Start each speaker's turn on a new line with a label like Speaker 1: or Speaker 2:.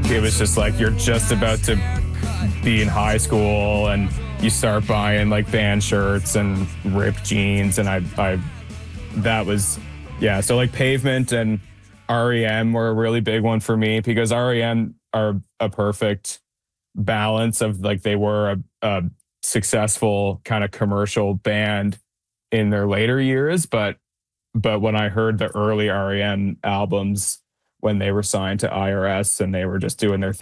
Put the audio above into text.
Speaker 1: it was just like you're just about to be in high school and you start buying like band shirts and ripped jeans, and I that was yeah. So like Pavement and REM were a really big one for me because REM are a perfect balance of like they were a successful kind of commercial band in their later years, but when I heard the early REM albums when they were signed to IRS and they were just doing their